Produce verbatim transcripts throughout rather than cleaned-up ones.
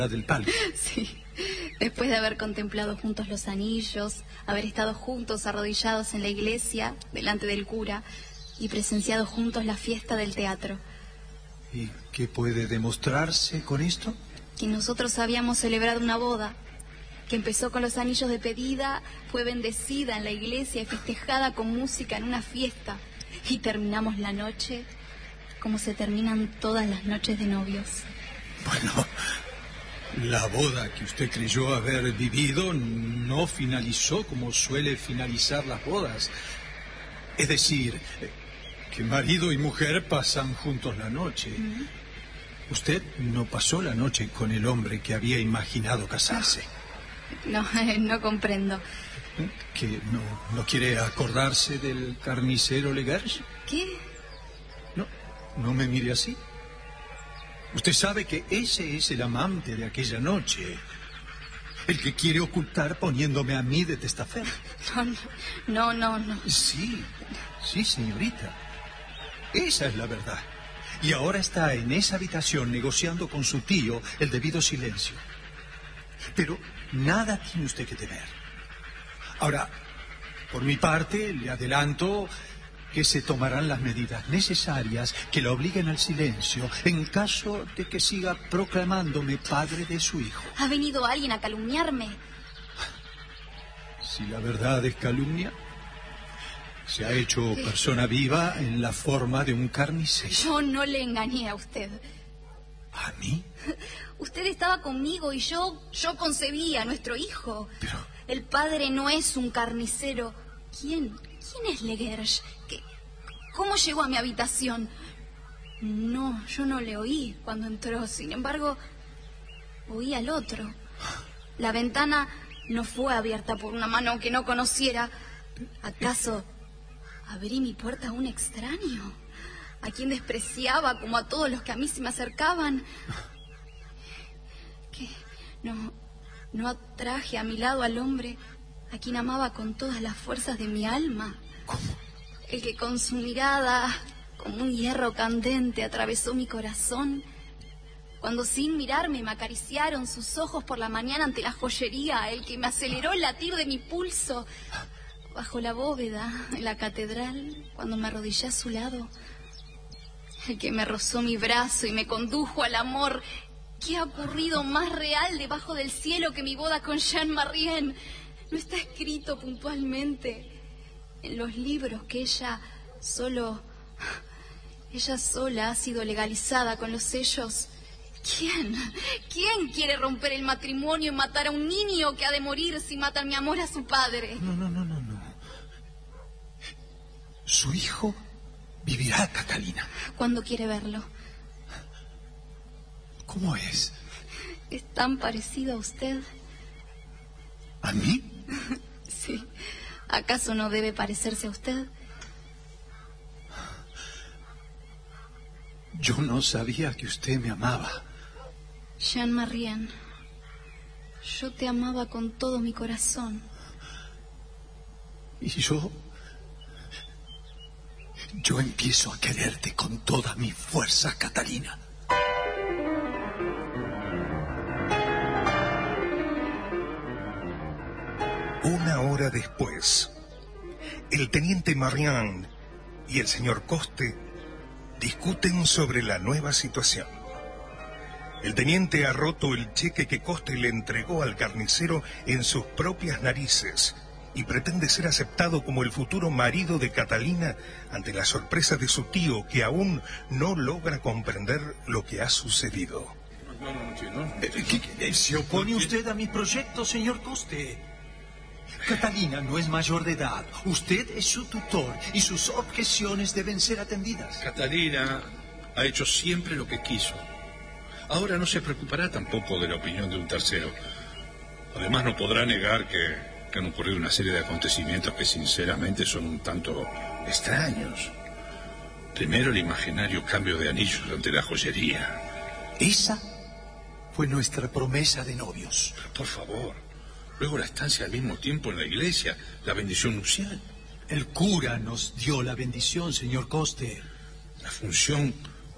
del palco. Sí, después de haber contemplado juntos los anillos, haber estado juntos arrodillados en la iglesia, delante del cura, y presenciado juntos la fiesta del teatro. ¿Y qué puede demostrarse con esto? Que nosotros habíamos celebrado una boda, que empezó con los anillos de pedida, fue bendecida en la iglesia y festejada con música en una fiesta, y terminamos la noche como se terminan todas las noches de novios. Bueno, la boda que usted creyó haber vivido no finalizó como suele finalizar las bodas. Es decir, que marido y mujer pasan juntos la noche. Uh-huh. Usted no pasó la noche con el hombre que había imaginado casarse. No, no comprendo. ¿Que no, no quiere acordarse del carnicero Legersh? ¿Qué? No, no me mire así. Usted sabe que ese es el amante de aquella noche. El que quiere ocultar poniéndome a mí de testaferro. No, no, no, no. Sí, sí, señorita. Esa es la verdad. Y ahora está en esa habitación negociando con su tío el debido silencio. Pero nada tiene usted que temer. Ahora, por mi parte, le adelanto que se tomarán las medidas necesarias que lo obliguen al silencio en caso de que siga proclamándome padre de su hijo. ¿Ha venido alguien a calumniarme? Si la verdad es calumnia, se ha hecho persona viva en la forma de un carnicero. Yo no le engañé a usted. ¿A mí? Usted estaba conmigo y yo, yo concebí a nuestro hijo. Pero... el padre no es un carnicero. ¿Quién? ¿Quién es Legersh? ¿Qué? ¿Cómo llegó a mi habitación? No, yo no le oí cuando entró. Sin embargo, oí al otro. La ventana no fue abierta por una mano que no conociera. ¿Acaso abrí mi puerta a un extraño? ¿A quien despreciaba como a todos los que a mí se me acercaban? ¿Qué? No, no atraje a mi lado al hombre a quien amaba con todas las fuerzas de mi alma. ¿Cómo? El que con su mirada, como un hierro candente, atravesó mi corazón. Cuando sin mirarme me acariciaron sus ojos por la mañana ante la joyería, el que me aceleró el latir de mi pulso. Bajo la bóveda, en la catedral, cuando me arrodillé a su lado. El que me rozó mi brazo y me condujo al amor. ¿Qué ha ocurrido más real debajo del cielo que mi boda con Jean Marien? No está escrito puntualmente en los libros que ella solo... Ella sola ha sido legalizada con los sellos. ¿Quién? ¿Quién quiere romper el matrimonio y matar a un niño que ha de morir si mata mi amor a su padre? No, no, no, no, no. Su hijo vivirá, Catalina. ¿Cuándo quiere verlo? ¿Cómo es? Es tan parecido a usted. ¿A mí? Sí. ¿Acaso no debe parecerse a usted? Yo no sabía que usted me amaba. Jean Marien, yo te amaba con todo mi corazón. Y yo... Yo empiezo a quererte con toda mi fuerza, Catalina. Una hora después, el teniente Marien y el señor Coste discuten sobre la nueva situación. El teniente ha roto el cheque que Coste le entregó al carnicero en sus propias narices y pretende ser aceptado como el futuro marido de Catalina ante la sorpresa de su tío, que aún no logra comprender lo que ha sucedido. No, no, no, no. ¿Se opone usted a mi proyecto, señor Coste? Catalina no es mayor de edad. Usted es su tutor y sus objeciones deben ser atendidas. Catalina ha hecho siempre lo que quiso. Ahora no se preocupará tampoco de la opinión de un tercero. Además, no podrá negar que, que han ocurrido una serie de acontecimientos que sinceramente son un tanto extraños. Primero, el imaginario cambio de anillos ante la joyería. Esa fue nuestra promesa de novios. Por favor. Luego la estancia al mismo tiempo en la iglesia, la bendición nupcial. El cura nos dio la bendición, señor Coste. La función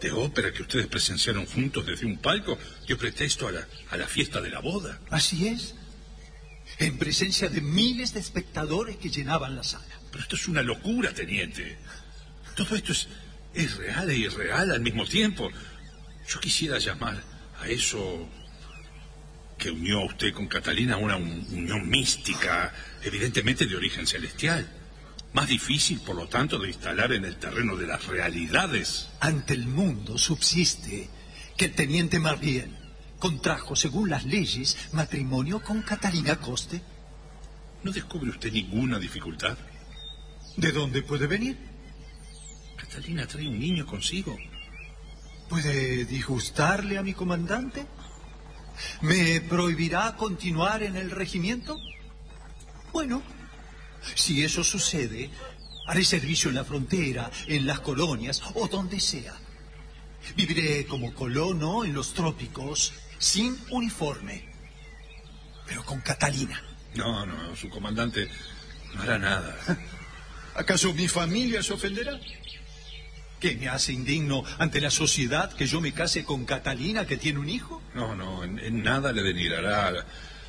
de ópera que ustedes presenciaron juntos desde un palco dio pretexto a la, a la fiesta de la boda. Así es. En presencia de miles de espectadores que llenaban la sala. Pero esto es una locura, teniente. Todo esto es, es real e irreal al mismo tiempo. Yo quisiera llamar a eso que unió a usted con Catalina una un, unión mística, evidentemente de origen celestial. Más difícil, por lo tanto, de instalar en el terreno de las realidades. Ante el mundo subsiste que el teniente Marien contrajo, según las leyes, matrimonio con Catalina Coste. ¿No descubre usted ninguna dificultad? ¿De dónde puede venir? Catalina trae un niño consigo. ¿Puede disgustarle a mi comandante? ¿Me prohibirá continuar en el regimiento? Bueno, si eso sucede, haré servicio en la frontera, en las colonias o donde sea. Viviré como colono en los trópicos, sin uniforme, pero con Catalina. No, no, su comandante no hará nada. ¿Acaso mi familia se ofenderá? ¿Qué me hace indigno ante la sociedad que yo me case con Catalina, que tiene un hijo? No, no, en, en nada le denigrará.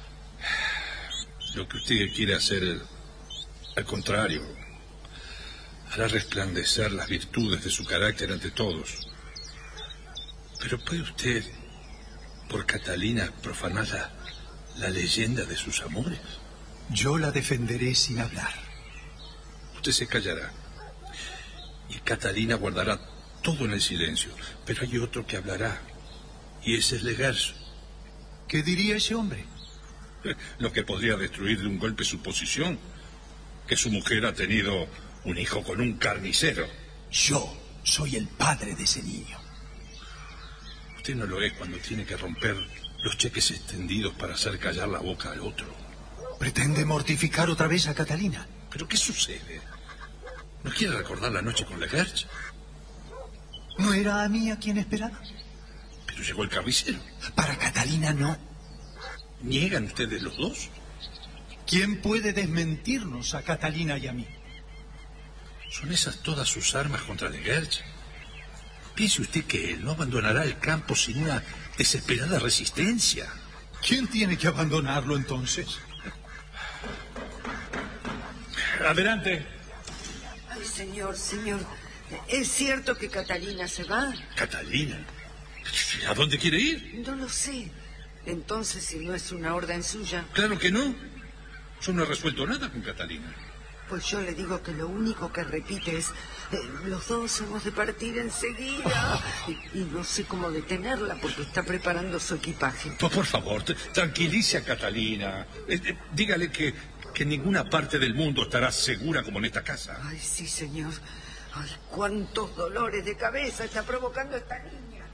Lo que usted quiere hacer, al contrario, hará resplandecer las virtudes de su carácter ante todos. Pero ¿puede usted, por Catalina, profanar la, la leyenda de sus amores? Yo la defenderé sin hablar. Usted se callará. Y Catalina guardará todo en el silencio. Pero hay otro que hablará. Y ese es Legers. ¿Qué diría ese hombre? Lo que podría destruir de un golpe su posición. Que su mujer ha tenido un hijo con un carnicero. Yo soy el padre de ese niño. Usted no lo es cuando tiene que romper los cheques extendidos para hacer callar la boca al otro. ¿Pretende mortificar otra vez a Catalina? ¿Pero qué sucede? ¿No quiere recordar la noche con Legers? ¿No era a mí a quien esperaba? Pero llegó el carnicero. Para Catalina no. ¿Niegan ustedes los dos? ¿Quién puede desmentirnos a Catalina y a mí? ¿Son esas todas sus armas contra Legers? Piense usted que él no abandonará el campo sin una desesperada resistencia. ¿Quién tiene que abandonarlo entonces? Adelante. Ay, señor, señor, ¿es cierto que Catalina se va? ¿Catalina? ¿A dónde quiere ir? No lo sé. Entonces, si no es una orden suya... Claro que no. Yo no he resuelto nada con Catalina. Pues yo le digo que lo único que repite es... Eh, los dos hemos de partir enseguida. Y, y no sé cómo detenerla porque está preparando su equipaje. Pues por favor, tranquilice a Catalina. Eh, eh, dígale que, que en ninguna parte del mundo estará segura como en esta casa. Ay, sí, señor. Ay, cuántos dolores de cabeza está provocando esta niña.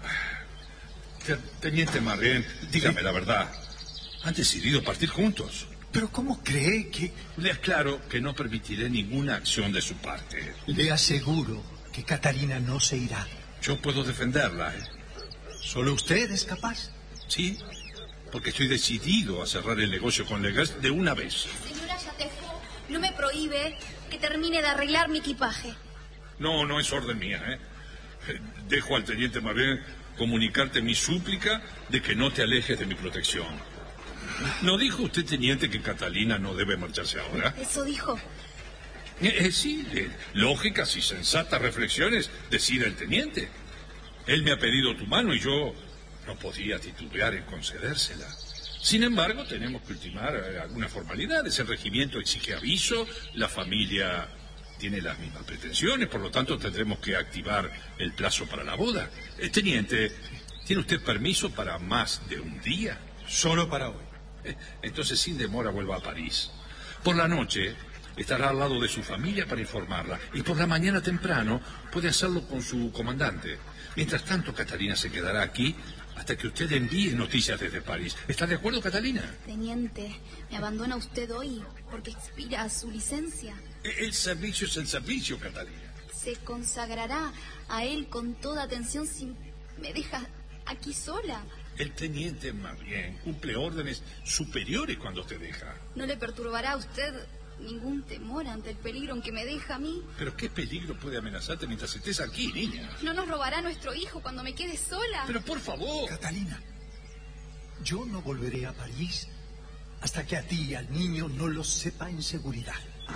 Teniente Marien, dígame ¿Sí? la verdad. ¿Han decidido partir juntos? ¿Pero cómo cree que...? Le aclaro que no permitiré ninguna acción de su parte. Le aseguro que Catalina no se irá. Yo puedo defenderla, ¿eh? ¿Solo usted es capaz? Sí, porque estoy decidido a cerrar el negocio con Legers de una vez. Señora Chatefaux, no me prohíbe que termine de arreglar mi equipaje. No, no es orden mía, ¿eh? Dejo al teniente Marien comunicarte mi súplica de que no te alejes de mi protección. ¿No dijo usted, teniente, que Catalina no debe marcharse ahora? Eso dijo. Eh, eh, sí, de lógicas y sensatas reflexiones decide el teniente. Él me ha pedido tu mano y yo no podía titubear en concedérsela. Sin embargo, tenemos que ultimar eh, algunas formalidades. El regimiento exige aviso, la familia tiene las mismas pretensiones, por lo tanto tendremos que activar el plazo para la boda. Eh, teniente, ¿tiene usted permiso para más de un día? Solo para hoy. Entonces, sin demora, vuelva a París. Por la noche estará al lado de su familia para informarla. Y por la mañana temprano puede hacerlo con su comandante. Mientras tanto, Catalina se quedará aquí hasta que usted envíe noticias desde París. ¿Está de acuerdo, Catalina? Teniente, me abandona usted hoy porque expira su licencia. El servicio es el servicio, Catalina. Se consagrará a él con toda atención si me deja aquí sola. El teniente Marien cumple órdenes superiores cuando te deja. ¿No le perturbará a usted ningún temor ante el peligro en que me deja a mí. ¿Pero qué peligro puede amenazarte mientras estés aquí, niña? ¿No nos robará nuestro hijo cuando me quede sola? Pero por favor. Catalina, yo no volveré a París hasta que a ti y al niño no lo sepa en seguridad.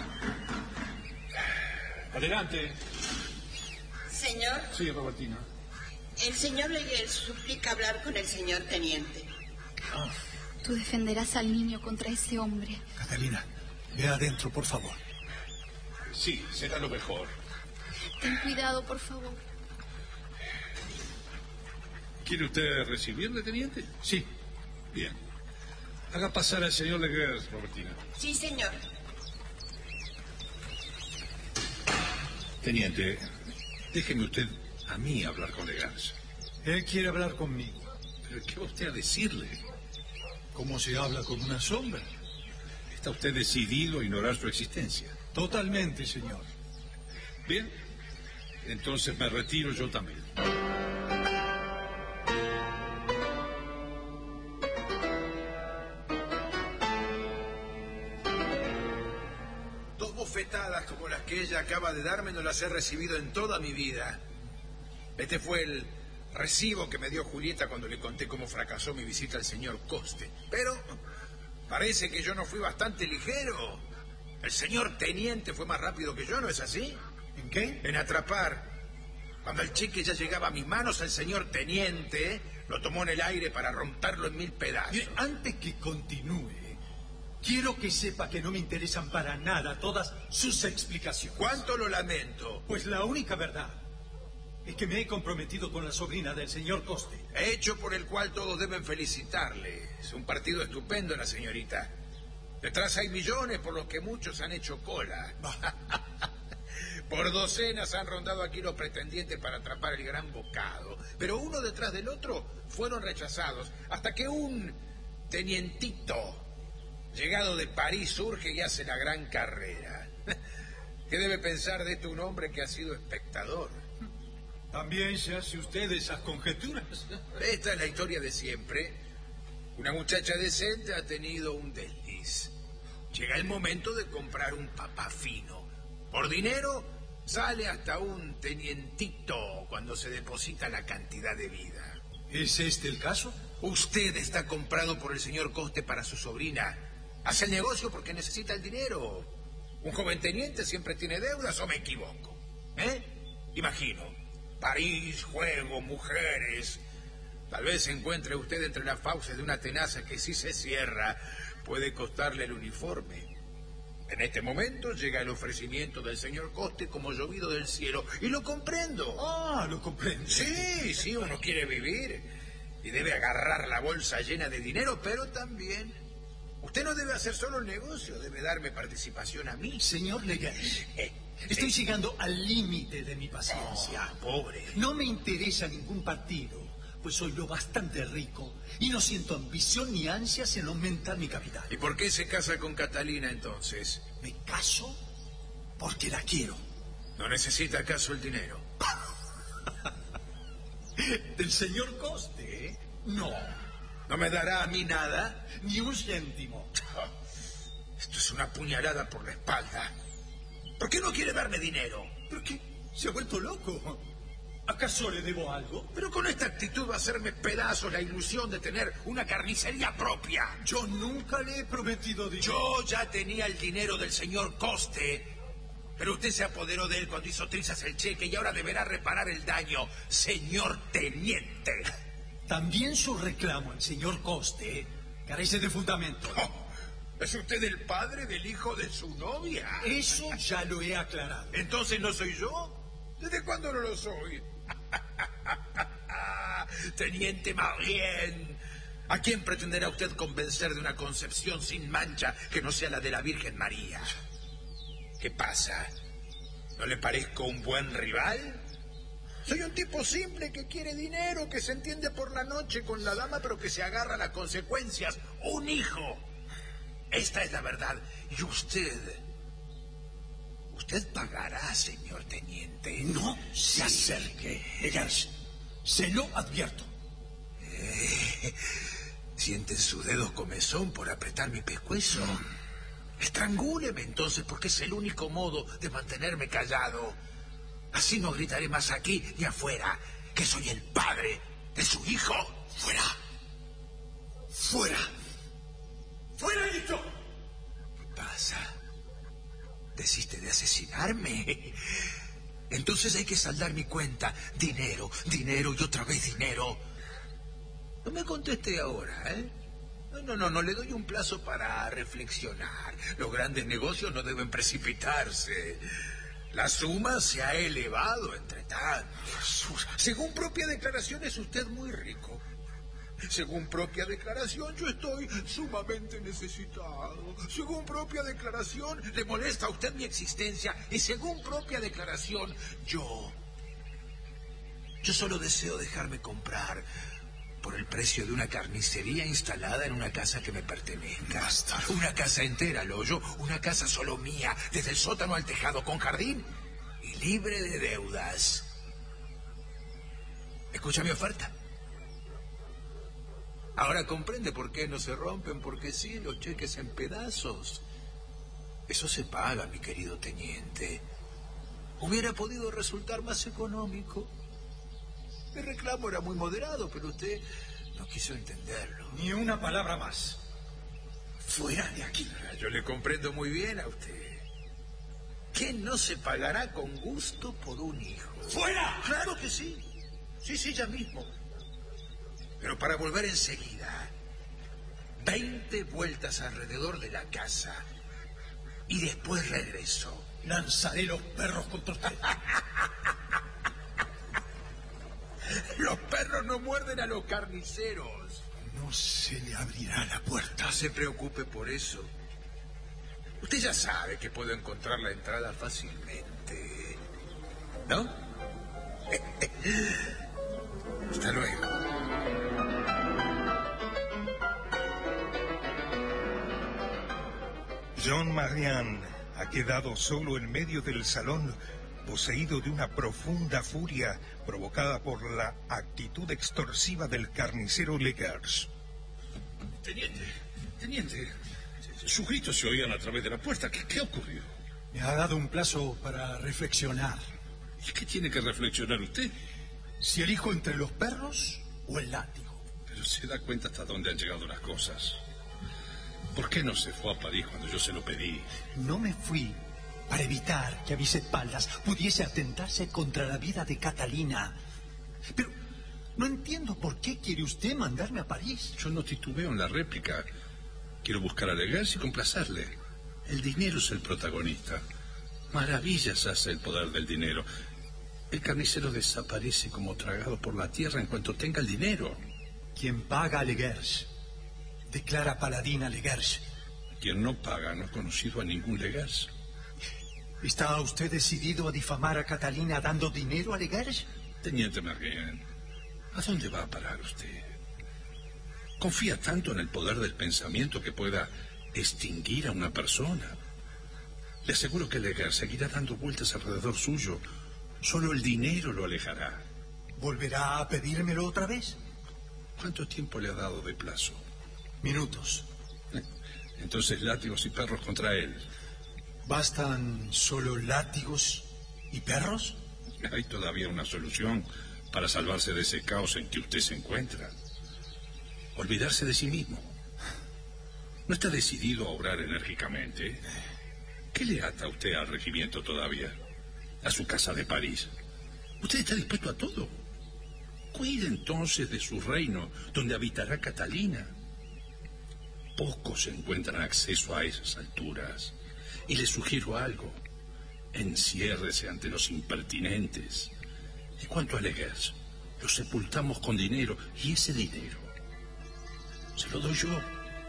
Adelante. Señor. Sí, Robertina. El señor Leguer suplica hablar con el señor teniente. Oh. Tú defenderás al niño contra ese hombre. Catalina, ve adentro, por favor. Sí, será lo mejor. Ten cuidado, por favor. ¿Quiere usted recibirle, teniente? Sí. Bien. Haga pasar al señor Leguer, Robertina. Sí, señor. Teniente, déjeme usted a mí hablar con Legaz. Él quiere hablar conmigo. ¿Pero qué va usted a decirle? ¿Cómo se habla con una sombra? ¿Está usted decidido a ignorar su existencia? Totalmente, señor. Bien, entonces me retiro yo también. Dos bofetadas como las que ella acaba de darme no las he recibido en toda mi vida. Este fue el recibo que me dio Julieta cuando le conté cómo fracasó mi visita al señor Coste. Pero parece que yo no fui bastante ligero. El señor teniente fue más rápido que yo, ¿no es así? ¿En qué? En atrapar. Cuando el cheque ya llegaba a mis manos, el señor teniente lo tomó en el aire para romperlo en mil pedazos. Bien, antes que continúe, quiero que sepa que no me interesan para nada todas sus explicaciones. ¿Cuánto lo lamento? Pues la única verdad es que me he comprometido con la sobrina del señor Coste. Hecho por el cual todos deben felicitarle. Es un partido estupendo, la señorita. Detrás hay millones por los que muchos han hecho cola. Por docenas han rondado aquí los pretendientes para atrapar el gran bocado. Pero uno detrás del otro fueron rechazados. Hasta que un tenientito llegado de París surge y hace la gran carrera. ¿Qué debe pensar de esto un hombre que ha sido espectador? ¿También se hace usted esas conjeturas? Esta es la historia de siempre. Una muchacha decente ha tenido un desliz. Llega el momento de comprar un papá fino. Por dinero sale hasta un tenientito cuando se deposita la cantidad de vida. ¿Es este el caso? Usted está comprado por el señor Coste para su sobrina. Hace el negocio porque necesita el dinero. Un joven teniente siempre tiene deudas, ¿o me equivoco? ¿Eh? Imagino. París, juego, mujeres. Tal vez se encuentre usted entre las fauces de una tenaza que, si se cierra, puede costarle el uniforme. En este momento llega el ofrecimiento del señor Coste como llovido del cielo, y lo comprendo. Ah, lo comprendo. Sí, sí, uno quiere vivir y debe agarrar la bolsa llena de dinero, pero también usted no debe hacer solo el negocio, debe darme participación a mí. Señor Leguer, Eh, estoy eh, llegando al límite de mi paciencia. oh, pobre. No me interesa ningún partido, pues soy lo bastante rico y no siento ambición ni ansias en aumentar mi capital. ¿Y por qué se casa con Catalina entonces? Me caso porque la quiero. ¿No necesita acaso el dinero? ¿Del señor Coste? ¿Eh? No, ¿No me dará a mí nada? ni un céntimo. Esto es una puñalada por la espalda. ¿Por qué no quiere darme dinero? ¿Pero qué? ¿Se ha vuelto loco? ¿Acaso le debo algo? Pero con esta actitud va a hacerme pedazos la ilusión de tener una carnicería propia. Yo nunca le he prometido dinero. Yo ya tenía el dinero del señor Coste, pero usted se apoderó de él cuando hizo trizas el cheque y ahora deberá reparar el daño, señor teniente. También su reclamo al señor Coste carece de fundamento. Oh, ¿es usted el padre del hijo de su novia? Eso ya lo he aclarado. ¿Entonces no soy yo? ¿Desde cuándo no lo soy? Teniente Marien, ¿a quién pretenderá usted convencer de una concepción sin mancha que no sea la de la Virgen María? ¿Qué pasa? ¿No le parezco un buen rival? Soy un tipo simple que quiere dinero, que se entiende por la noche con la dama, pero que se agarra a las consecuencias. ¡Un hijo! Esta es la verdad. Y usted... Usted pagará, señor teniente. No se acerque, Leguer. Se lo advierto. Eh, ¿Sienten sus dedos comezón por apretar mi pescuezo? Estrangúleme entonces, porque es el único modo de mantenerme callado. Así no gritaré más aquí ni afuera, que soy el padre de su hijo. ¡Fuera! ¡Fuera! ¡Fuera, listo! ¿Qué pasa? ¿Desiste de asesinarme? Entonces hay que saldar mi cuenta. Dinero, dinero y otra vez dinero. No me conteste ahora, ¿eh? No, no, no, no, le doy un plazo para reflexionar. Los grandes negocios no deben precipitarse. La suma se ha elevado entre tanto. Según propia declaración es usted muy rico. Según propia declaración yo estoy sumamente necesitado. Según propia declaración le molesta a usted mi existencia. Y según propia declaración yo... Yo solo deseo dejarme comprar por el precio de una carnicería instalada en una casa que me pertenezca. Basta. Una casa entera, Loyo, una casa solo mía, desde el sótano al tejado, con jardín y libre de deudas. ¿Escucha mi oferta? Ahora comprende por qué no se rompen, porque sí, los cheques en pedazos. Eso se paga, mi querido teniente. Hubiera podido resultar más económico. Mi reclamo era muy moderado, pero usted no quiso entenderlo. Ni una palabra más. Fuera de aquí. Yo le comprendo muy bien a usted. ¿Qué no se pagará con gusto por un hijo? ¡Fuera! Claro que sí. Sí, sí, ya mismo. Pero para volver enseguida, veinte vueltas alrededor de la casa y después regreso. Lanzaré los perros contra usted. Los perros no muerden a los carniceros. No se le abrirá la puerta. No se preocupe por eso. Usted ya sabe que puedo encontrar la entrada fácilmente, ¿no? Hasta luego. Jean Marian ha quedado solo en medio del salón, poseído de una profunda furia provocada por la actitud extorsiva del carnicero Legers. Teniente, teniente, sus gritos se oían a través de la puerta. ¿Qué, qué ocurrió? Me ha dado un plazo para reflexionar. ¿Y qué tiene que reflexionar usted? Si elijo entre los perros o el látigo. Pero se da cuenta hasta dónde han llegado las cosas. ¿Por qué no se fue a París cuando yo se lo pedí? No me fui para evitar que a mis espaldas pudiese atentarse contra la vida de Catalina. Pero no entiendo por qué quiere usted mandarme a París. Yo no titubeo en la réplica. Quiero buscar a Legers y complacerle. El dinero es el protagonista. Maravillas hace el poder del dinero. El carnicero desaparece como tragado por la tierra en cuanto tenga el dinero. Quien paga a Legers declara paladín a Legers. Quien no paga no ha conocido a ningún Legers. ¿Está usted decidido a difamar a Catalina dando dinero a Legers? Teniente Marguerite, ¿a dónde va a parar usted? ¿Confía tanto en el poder del pensamiento que pueda extinguir a una persona? Le aseguro que Legers seguirá dando vueltas alrededor suyo. Solo el dinero lo alejará. ¿Volverá a pedírmelo otra vez? ¿Cuánto tiempo le ha dado de plazo? Minutos. Entonces látigos y perros contra él. ¿Bastan solo látigos y perros? Hay todavía una solución para salvarse de ese caos en que usted se encuentra. Olvidarse de sí mismo. ¿No está decidido a obrar enérgicamente? ¿Qué le ata a usted al regimiento todavía? ¿A su casa de París? ¿Usted está dispuesto a todo? Cuide entonces de su reino, donde habitará Catalina. Pocos encuentran acceso a esas alturas. Y le sugiero algo. Enciérrese ante los impertinentes. Y cuanto a Legers, lo sepultamos con dinero. Y ese dinero se lo doy yo.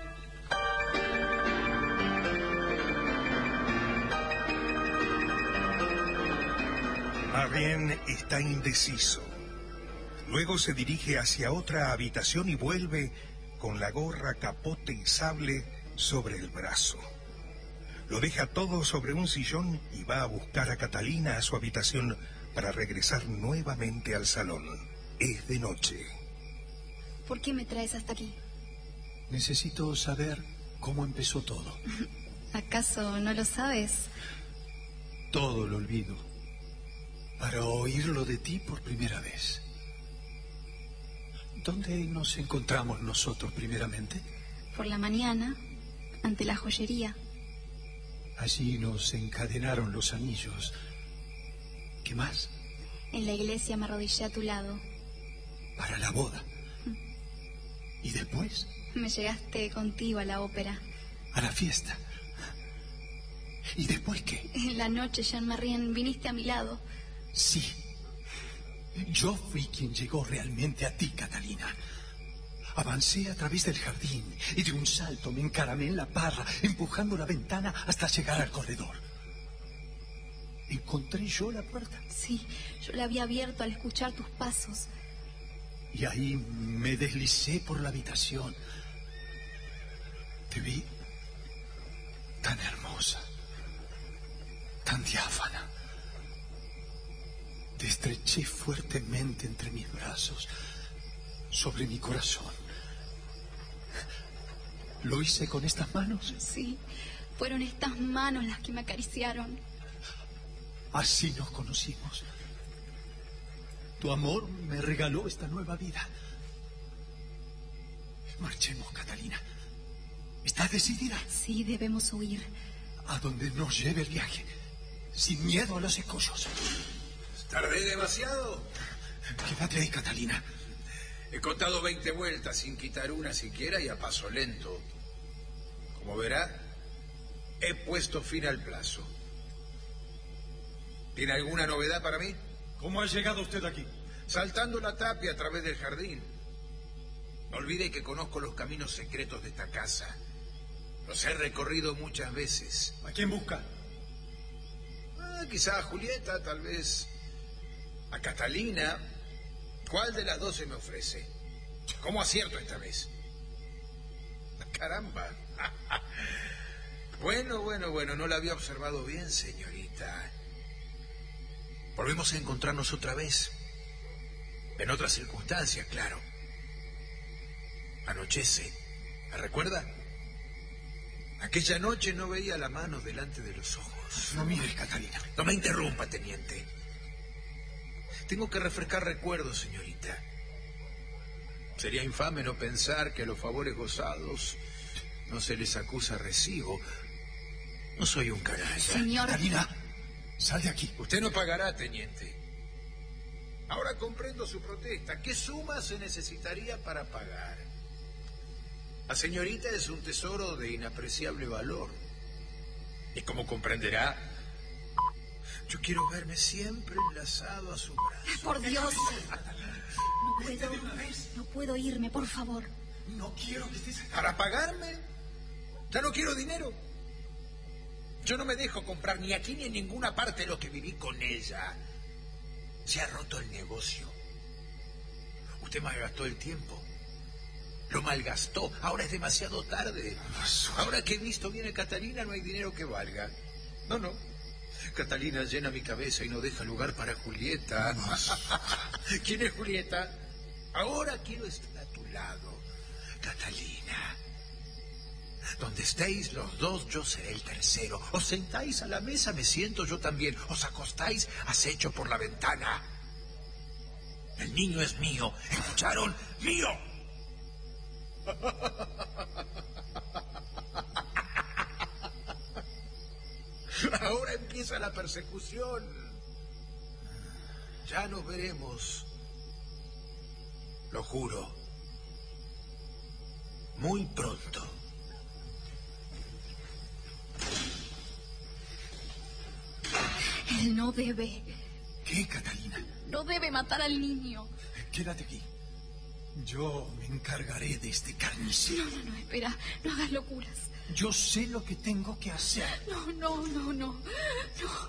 Marian está indeciso. Luego se dirige hacia otra habitación y vuelve con la gorra, capote y sable sobre el brazo. Lo deja todo sobre un sillón y va a buscar a Catalina a su habitación para regresar nuevamente al salón. Es de noche. ¿Por qué me traes hasta aquí? Necesito saber cómo empezó todo. ¿Acaso no lo sabes? Todo lo olvido para oírlo de ti por primera vez. ¿Dónde nos encontramos nosotros primeramente? Por la mañana, ante la joyería. Allí nos encadenaron los anillos. ¿Qué más? En la iglesia me arrodillé a tu lado. Para la boda. ¿Y después? Me llegaste contigo a la ópera. A la fiesta. ¿Y después qué? En la noche, Jean-Marie, viniste a mi lado. Sí. Yo fui quien llegó realmente a ti, Catalina. Avancé a través del jardín y de un salto me encaramé en la parra, empujando la ventana hasta llegar al corredor. ¿Encontré yo la puerta? Sí, yo la había abierto al escuchar tus pasos. Y ahí me deslicé por la habitación. Te vi tan hermosa, tan diáfana. Te estreché fuertemente entre mis brazos, sobre mi corazón. ¿Lo hice con estas manos? Sí, fueron estas manos las que me acariciaron. Así nos conocimos. Tu amor me regaló esta nueva vida. Marchemos, Catalina. ¿Estás decidida? Sí, debemos huir. A donde nos lleve el viaje, sin miedo a los escollos. ¿Tardé demasiado? Quédate ahí, Catalina. He contado veinte vueltas sin quitar una siquiera y a paso lento. Como verá, he puesto fin al plazo. ¿Tiene alguna novedad para mí? ¿Cómo ha llegado usted aquí? Saltando la tapia a través del jardín. No olvide que conozco los caminos secretos de esta casa. Los he recorrido muchas veces. ¿A quién busca? Ah, quizá a Julieta, tal vez a Catalina. ¿Cuál de las dos se me ofrece? ¿Cómo acierto esta vez? Caramba. Bueno, bueno, bueno, no la había observado bien, señorita. Volvemos a encontrarnos otra vez. En otras circunstancias, claro. Anochece. ¿Me recuerda? Aquella noche no veía la mano delante de los ojos. No mires, Catalina. No me interrumpa, teniente. Tengo que refrescar recuerdos, señorita. Sería infame no pensar que a los favores gozados no se les acusa recibo. No soy un canalla. Señor... Catalina, sal de aquí. Usted no pagará, teniente. Ahora comprendo su protesta. ¿Qué suma se necesitaría para pagar? La señorita es un tesoro de inapreciable valor. Y como comprenderá, yo quiero verme siempre enlazado a su brazo. Por Dios. No puedo, no puedo irme, por favor. No quiero que estés... ¿Para pagarme? Ya no quiero dinero. Yo no me dejo comprar ni aquí ni en ninguna parte lo que viví con ella. Se ha roto el negocio. Usted malgastó el tiempo. Lo malgastó. Ahora es demasiado tarde. Ahora que he visto bien a Catalina, no hay dinero que valga. No, no. Catalina llena mi cabeza y no deja lugar para Julieta. ¿Quién es Julieta? Ahora quiero estar a tu lado, Catalina. Donde estéis los dos, yo seré el tercero. Os sentáis a la mesa, me siento yo también. Os acostáis, acecho por la ventana. El niño es mío. ¿Escucharon? ¡Mío! Ahora empieza la persecución. Ya nos veremos. Lo juro. Muy pronto. Él no debe. ¿Qué, Catalina? No debe matar al niño. Quédate aquí. Yo me encargaré de este carnicero. No, no, no, espera. No hagas locuras. Yo sé lo que tengo que hacer. No, no, no, no. No.